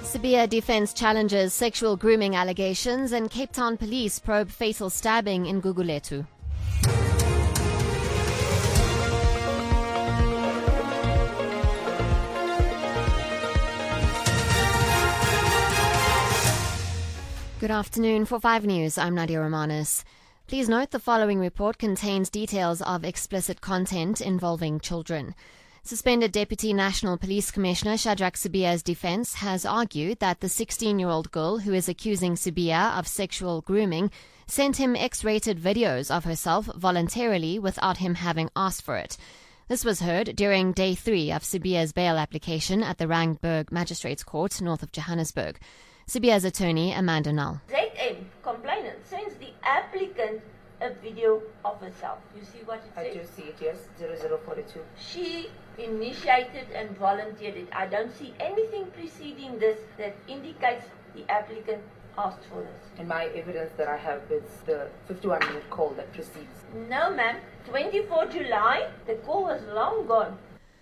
Sibiya defense challenges sexual grooming allegations, and Cape Town police probe fatal stabbing in Gugulethu. Good afternoon. For 5 News, I'm Nadia Romanis. Please note the following report contains details of explicit content involving children. Suspended Deputy National Police Commissioner Shadrack Sibiya's defense has argued that the 16-year-old girl who is accusing Sibiya of sexual grooming sent him X-rated videos of herself voluntarily without him having asked for it. This was heard during Day 3 of Sibiya's bail application at the Randburg Magistrates Court north of Johannesburg. Sibiya's attorney, Amanda Null. ZM, complainant, sends the applicant a video of herself. You see what it says? I do see it, yes, 0042. She initiated and volunteered it. I don't see anything preceding this that indicates the applicant asked for this. And my evidence that I have is the 51-minute call that precedes. No, ma'am. 24 July, the call was long gone.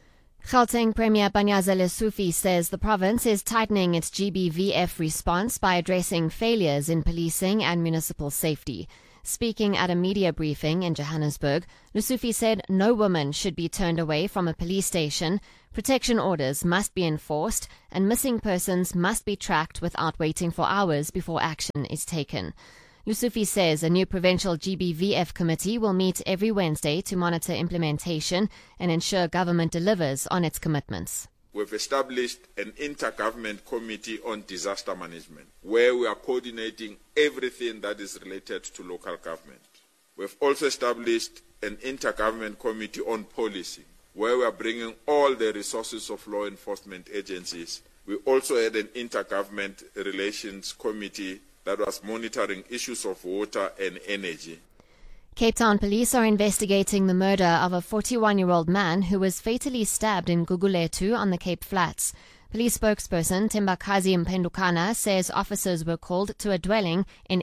Gauteng Premier Panyaza Lesufi says the province is tightening its GBVF response by addressing failures in policing and municipal safety. Speaking at a media briefing in Johannesburg, Lesufi said no woman should be turned away from a police station, protection orders must be enforced, and missing persons must be tracked without waiting for hours before action is taken. Lesufi says a new provincial GBVF committee will meet every Wednesday to monitor implementation and ensure government delivers on its commitments. We've established an intergovernment committee on disaster management, where we are coordinating everything that is related to local government. We've also established an intergovernment committee on policing, where we are bringing all the resources of law enforcement agencies. We also had an intergovernment relations committee that was monitoring issues of water and energy. Cape Town police are investigating the murder of a 41-year-old man who was fatally stabbed in Gugulethu on the Cape Flats. Police spokesperson Tembakazi Mpendukana says officers were called to a dwelling in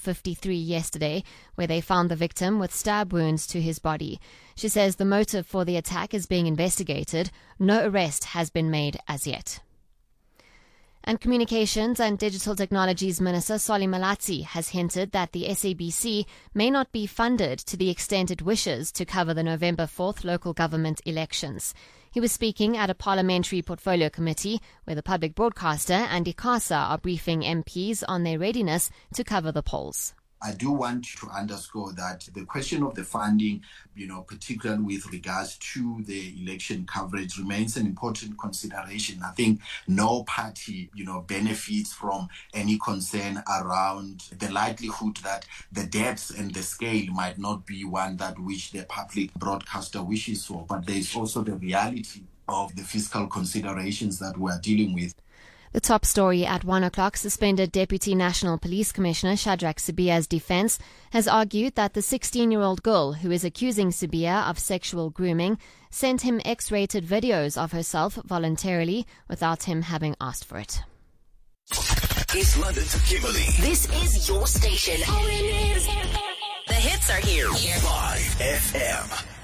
NY53 yesterday, where they found the victim with stab wounds to his body. She says the motive for the attack is being investigated. No arrest has been made as yet. And Communications and Digital Technologies Minister Solly Malatsi has hinted that the SABC may not be funded to the extent it wishes to cover the November 4th local government elections. He was speaking at a parliamentary portfolio committee where the public broadcaster and ICASA are briefing MPs on their readiness to cover the polls. I do want to underscore that the question of the funding, particularly with regards to the election coverage, remains an important consideration. I think no party, benefits from any concern around the likelihood that the depth and the scale might not be one that which the public broadcaster wishes for. But there is also the reality of the fiscal considerations that we are dealing with. The top story at 1 o'clock, suspended Deputy National Police Commissioner Shadrack Sibiya's defense has argued that the 16-year-old girl who is accusing Sibiya of sexual grooming sent him X-rated videos of herself voluntarily without him having asked for it. East London to Kimberley. This is your station. All it is. The hits are here. 5 FM.